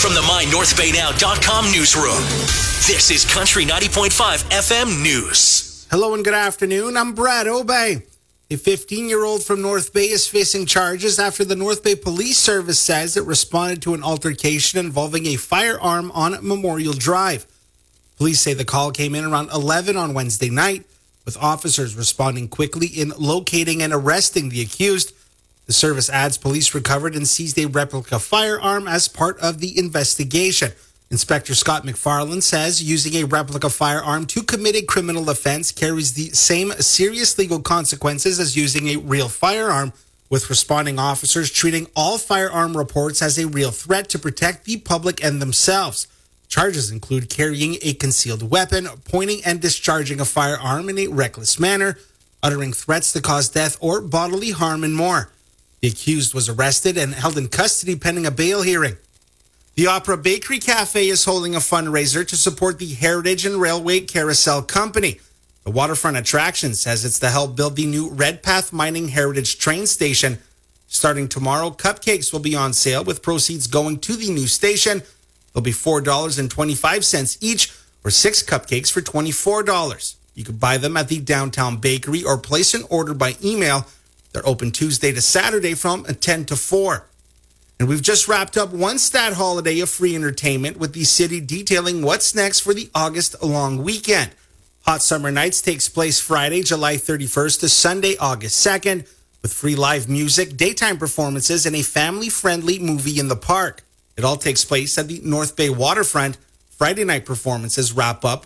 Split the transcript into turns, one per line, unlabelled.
From the MyNorthBayNow.com newsroom, this is Country 90.5 FM News.
Hello and good afternoon. I'm Brad Obey. A 15-year-old from North Bay is facing charges after the North Bay Police Service says it responded to an altercation involving a firearm on Memorial Drive. Police say the call came in around 11 on Wednesday night, with officers responding quickly in locating and arresting the accused. The service adds police recovered and seized a replica firearm as part of the investigation. Inspector Scott McFarland says using a replica firearm to commit a criminal offense carries the same serious legal consequences as using a real firearm, with responding officers treating all firearm reports as a real threat to protect the public and themselves. Charges include carrying a concealed weapon, pointing and discharging a firearm in a reckless manner, uttering threats to cause death or bodily harm, and more. The accused was arrested and held in custody pending a bail hearing. The Opera Bakery Cafe is holding a fundraiser to support the Heritage and Railway Carousel Company. The waterfront attraction says it's to help build the new Redpath Mining Heritage train station. Starting tomorrow, cupcakes will be on sale, with proceeds going to the new station. They'll be $4.25 each, or 6 cupcakes for $24. You can buy them at the downtown bakery or place an order by email. They're open Tuesday to Saturday from 10 to 4. And we've just wrapped up one stat holiday of free entertainment, with the city detailing what's next for the August long weekend. Hot Summer Nights takes place Friday, July 31st to Sunday, August 2nd, with free live music, daytime performances, and a family-friendly movie in the park. It all takes place at the North Bay waterfront. Friday night performances wrap up